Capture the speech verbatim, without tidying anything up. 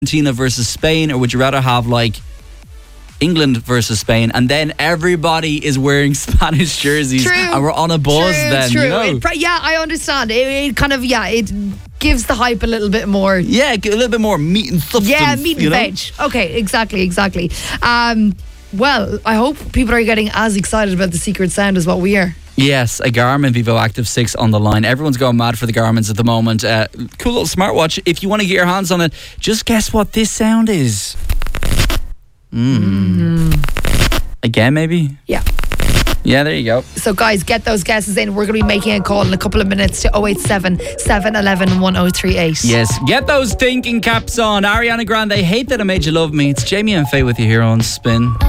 Argentina versus Spain, or would you rather have like England versus Spain, and then everybody is wearing Spanish jerseys True. and we're on a buzz True, then, true. you know? It, yeah, I understand. It, it kind of, yeah, it gives the hype a little bit more. Yeah, a little bit more meat and substance. Yeah, meat and you know? veg. Okay, exactly, exactly. Um, well, I hope people are getting as excited about the secret sound as what we are. Yes, a Garmin Vivo Active six on the line. Everyone's going mad for the Garmins at the moment. Uh, cool little smartwatch. If you want to get your hands on it, just guess what this sound is. Mm. Mm. Again, maybe? Yeah. Yeah, there you go. So guys, get those guesses in. We're going to be making a call in a couple of minutes to oh eight seven, seven one one, one oh three eight. Yes, get those thinking caps on. Ariana Grande, Hate That I Made You Love Me. It's Jamie and Faye with you here on Spin.